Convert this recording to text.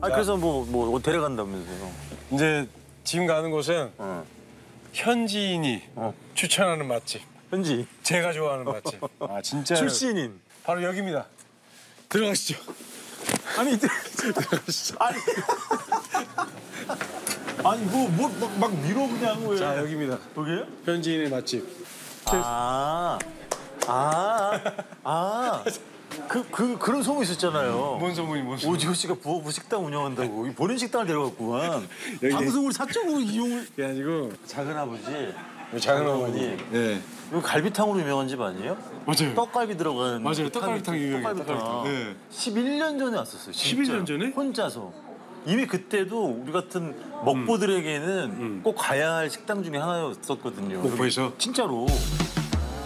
아 그래서 뭐 데려간다면서요? 이제 지금 가는 곳은 현지인이 추천하는 맛집. 현지 제가 좋아하는 맛집. 아 진짜. 출신인. 바로 여기입니다. 들어가시죠. 아니 들어가시죠. 아니 막 밀어 그냥 왜? 자 여기입니다. 여기요? 현지인의 맛집. 그런 소문 있었잖아요. 뭔 소문이 뭔 소문? 오지호 씨가 부업으로 식당 운영한다고. 본인 식당을 데려갔구만. 여기- 방송을 사적으로 이용을. 그게 아니고 작은 아버지. 작은 어머니. 네. 이거 갈비탕으로 유명한 집 아니에요? 맞아요. 떡갈비 들어간. 맞아요. 떡갈비탕 유명해요. 떡갈비탕. 떡갈비탕. 네. 11년 전에 왔었어요. 진짜. 11년 전에? 혼자서. 이미 그때도 우리 같은 먹보들에게는 꼭 가야 할 식당 중에 하나였었거든요. 목포에서? 진짜로.